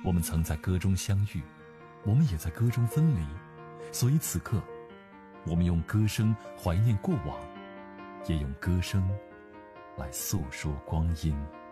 我们曾在歌中相遇，我们也在歌中分离，所以此刻，我们用歌声怀念过往，也用歌声来诉说光阴。